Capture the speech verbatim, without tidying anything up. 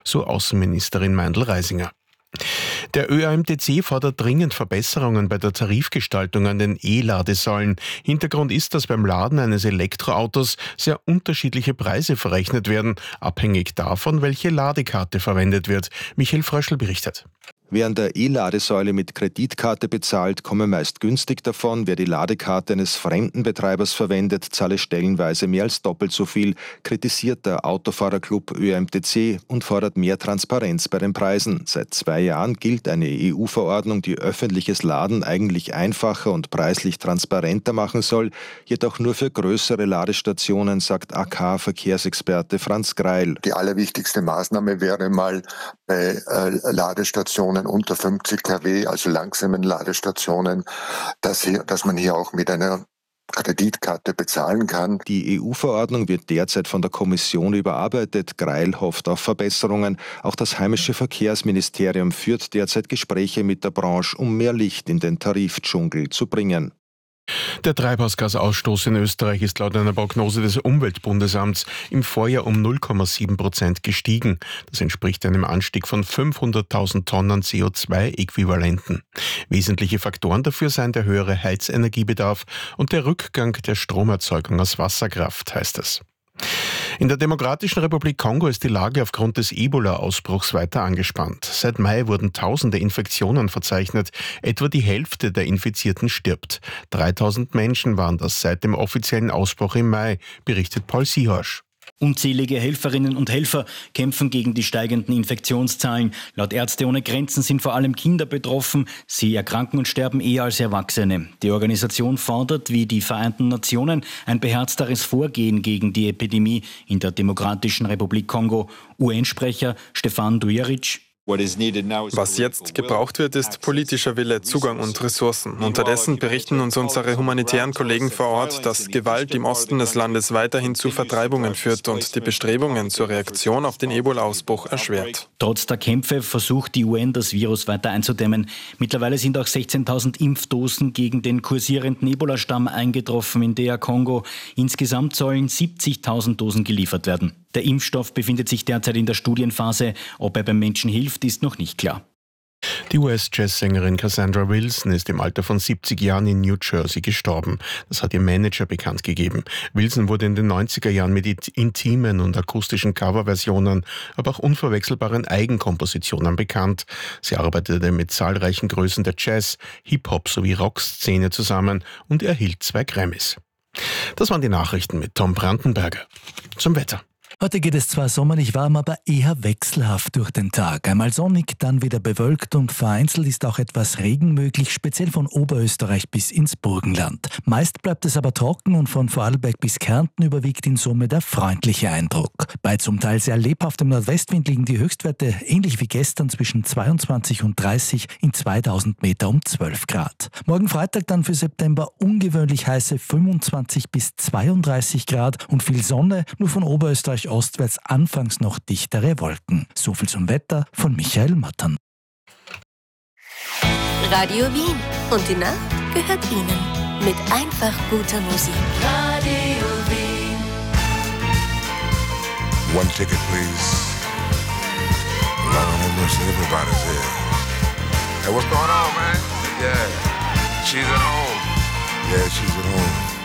so Außenministerin Meindl-Reisinger. Der Ö A M T C fordert dringend Verbesserungen bei der Tarifgestaltung an den E-Ladesäulen. Hintergrund ist, dass beim Laden eines Elektroautos sehr unterschiedliche Preise verrechnet werden, abhängig davon, welche Ladekarte verwendet wird. Michael Fröschl berichtet. Wer an der E-Ladesäule mit Kreditkarte bezahlt, komme meist günstig davon. Wer die Ladekarte eines fremden Betreibers verwendet, zahle stellenweise mehr als doppelt so viel, kritisiert der Autofahrerclub Ö A M T C und fordert mehr Transparenz bei den Preisen. Seit zwei Jahren gilt eine E U-Verordnung, die öffentliches Laden eigentlich einfacher und preislich transparenter machen soll, jedoch nur für größere Ladestationen, sagt A K-Verkehrsexperte Franz Greil. Die allerwichtigste Maßnahme wäre mal bei äh, Ladestationen unter fünfzig Kilowatt, also langsamen Ladestationen, dass, hier, dass man hier auch mit einer Kreditkarte bezahlen kann. Die E U-Verordnung wird derzeit von der Kommission überarbeitet. Greil hofft auf Verbesserungen. Auch das heimische Verkehrsministerium führt derzeit Gespräche mit der Branche, um mehr Licht in den Tarifdschungel zu bringen. Der Treibhausgasausstoß in Österreich ist laut einer Prognose des Umweltbundesamts im Vorjahr um null Komma sieben Prozent gestiegen. Das entspricht einem Anstieg von fünfhunderttausend Tonnen C O zwei Äquivalenten. Wesentliche Faktoren dafür seien der höhere Heizenergiebedarf und der Rückgang der Stromerzeugung aus Wasserkraft, heißt es. In der Demokratischen Republik Kongo ist die Lage aufgrund des Ebola-Ausbruchs weiter angespannt. Seit Mai wurden tausende Infektionen verzeichnet. Etwa die Hälfte der Infizierten stirbt. dreitausend Menschen waren das seit dem offiziellen Ausbruch im Mai, berichtet Paul Sihorsch. Unzählige Helferinnen und Helfer kämpfen gegen die steigenden Infektionszahlen. Laut Ärzte ohne Grenzen sind vor allem Kinder betroffen. Sie erkranken und sterben eher als Erwachsene. Die Organisation fordert, wie die Vereinten Nationen, ein beherzteres Vorgehen gegen die Epidemie in der Demokratischen Republik Kongo. U N-Sprecher Stefan Dujarric: Was jetzt gebraucht wird, ist politischer Wille, Zugang und Ressourcen. Unterdessen berichten uns unsere humanitären Kollegen vor Ort, dass Gewalt im Osten des Landes weiterhin zu Vertreibungen führt und die Bestrebungen zur Reaktion auf den Ebola-Ausbruch erschwert. Trotz der Kämpfe versucht die U N, das Virus weiter einzudämmen. Mittlerweile sind auch sechzehntausend Impfdosen gegen den kursierenden Ebola-Stamm eingetroffen in D R Kongo. Insgesamt sollen siebzigtausend Dosen geliefert werden. Der Impfstoff befindet sich derzeit in der Studienphase. Ob er beim Menschen hilft, ist noch nicht klar. Die U S-Jazzsängerin Cassandra Wilson ist im Alter von siebzig Jahren in New Jersey gestorben. Das hat ihr Manager bekannt gegeben. Wilson wurde in den neunziger Jahren mit intimen und akustischen Coverversionen, aber auch unverwechselbaren Eigenkompositionen bekannt. Sie arbeitete mit zahlreichen Größen der Jazz-, Hip-Hop- sowie Rockszene zusammen und erhielt zwei Grammys. Das waren die Nachrichten mit Tom Brandenberger. Zum Wetter. Heute geht es zwar sommerlich warm, aber eher wechselhaft durch den Tag. Einmal sonnig, dann wieder bewölkt und vereinzelt ist auch etwas Regen möglich, speziell von Oberösterreich bis ins Burgenland. Meist bleibt es aber trocken und von Vorarlberg bis Kärnten überwiegt in Summe der freundliche Eindruck. Bei zum Teil sehr lebhaftem Nordwestwind liegen die Höchstwerte ähnlich wie gestern zwischen zweiundzwanzig und dreißig, in zweitausend Meter um zwölf Grad. Morgen Freitag dann für September ungewöhnlich heiße fünfundzwanzig bis zweiunddreißig Grad und viel Sonne, nur von Oberösterreich ostwärts anfangs noch dichtere Wolken. So viel zum Wetter von Michael Mattern. Radio Wien. Und die Nacht gehört Ihnen. Mit einfach guter Musik. Radio Wien. One ticket, please. Lord have mercy, everybody's here. Hey, what's going on, man? Yeah. She's at home. Yeah, she's at home.